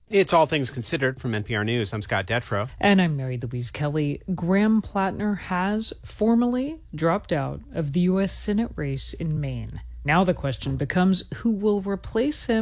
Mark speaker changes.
Speaker 1: It's All Things Considered from NPR News. I'm Scott Detrow.
Speaker 2: And I'm Mary Louise Kelly. Graham Plattner has formally dropped out of the U.S. Senate race in Maine. Now the question becomes who will replace him.